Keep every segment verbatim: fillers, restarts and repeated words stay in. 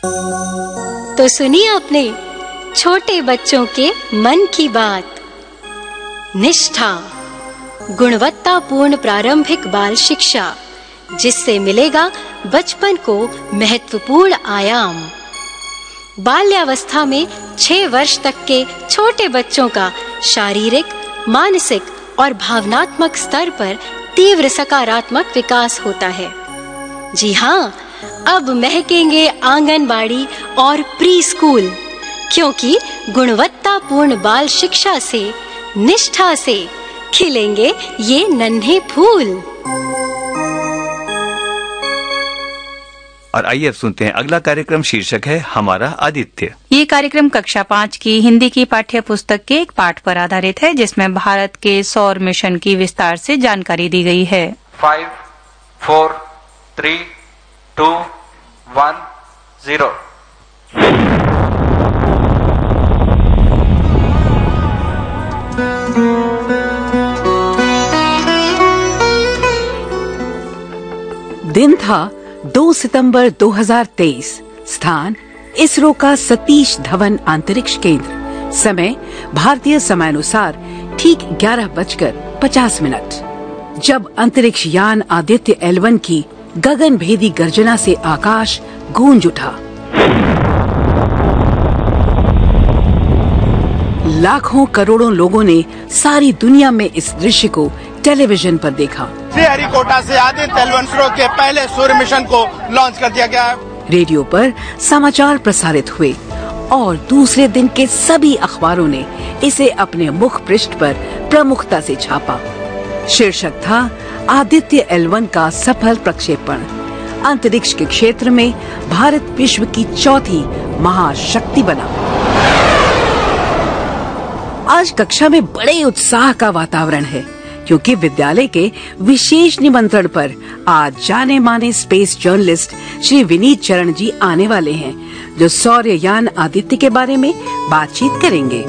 तो सुनिए अपने छोटे बच्चों के मन की बात। निष्ठा, गुणवत्तापूर्ण प्रारंभिक बाल शिक्षा, जिससे मिलेगा बचपन को महत्वपूर्ण आयाम। बाल्यावस्था में छह वर्ष तक के छोटे बच्चों का शारीरिक, मानसिक और भावनात्मक स्तर पर तीव्र सकारात्मक विकास होता है। जी हाँ, अब महकेंगे आंगनबाड़ी और प्री स्कूल, क्योंकि गुणवत्तापूर्ण बाल शिक्षा से, निष्ठा से खिलेंगे ये नन्हे फूल। और आइए अब सुनते हैं अगला कार्यक्रम। शीर्षक है हमारा आदित्य। ये कार्यक्रम कक्षा पाँच की हिंदी की पाठ्य पुस्तक के एक पाठ पर आधारित है, जिसमें भारत के सौर मिशन की विस्तार से जानकारी दी गई है। Five four three to one zero. दिन था दो सितंबर दो हज़ार तेईस। स्थान इसरो का सतीश धवन अंतरिक्ष केंद्र। समय भारतीय समयानुसार ठीक ग्यारह बजकर पचास मिनट। जब अंतरिक्ष यान आदित्य एल वन की गगनभेदी गर्जना से आकाश गूंज उठा। लाखों करोड़ों लोगों ने सारी दुनिया में इस दृश्य को टेलीविजन पर देखा। श्रीहरिकोटा से आदित्य एल वन इसरो के पहले सूर्य मिशन को लॉन्च कर दिया गया है। रेडियो पर समाचार प्रसारित हुए और दूसरे दिन के सभी अखबारों ने इसे अपने मुख पृष्ठ पर प्रमुखता से छापा। शीर्षक था आदित्य एल वन का सफल प्रक्षेपण। अंतरिक्ष के क्षेत्र में भारत विश्व की चौथी महाशक्ति बना। आज कक्षा में बड़े उत्साह का वातावरण है, क्योंकि विद्यालय के विशेष निमंत्रण पर आज जाने माने स्पेस जर्नलिस्ट श्री विनीत चरण जी आने वाले हैं, जो सौरयान आदित्य के बारे में बातचीत करेंगे।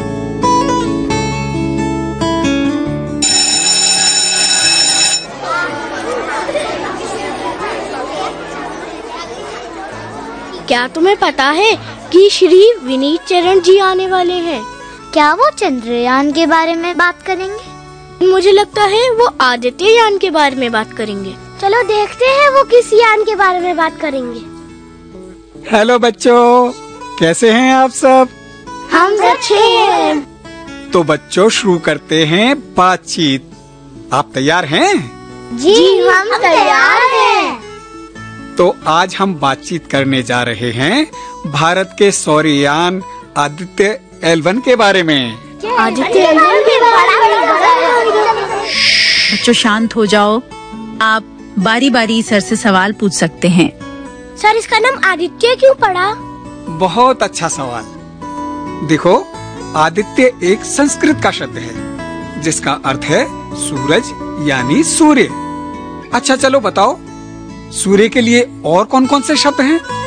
क्या तुम्हें पता है कि श्री विनीत चरण जी आने वाले हैं? क्या वो चंद्रयान के बारे में बात करेंगे? मुझे लगता है वो आदित्य यान के बारे में बात करेंगे। चलो देखते हैं वो किस यान के बारे में बात करेंगे। हेलो बच्चों, कैसे हैं आप सब? हम अच्छे हैं। तो बच्चों, शुरू करते हैं बातचीत। आप तैयार हैं? जी, हम तैयार हैं। तो आज हम बातचीत करने जा रहे हैं भारत के सौरयान आदित्य एल वन के बारे में। आदित्य एल वन के बारे में। बच्चों शांत हो जाओ, आप बारी बारी सर से सवाल पूछ सकते हैं। सर, इसका नाम आदित्य क्यों पड़ा? बहुत अच्छा सवाल। देखो, आदित्य एक संस्कृत का शब्द है जिसका अर्थ है सूरज यानी सूर्य। अच्छा चलो बताओ, सूर्य के लिए और कौन कौन से शब्द हैं?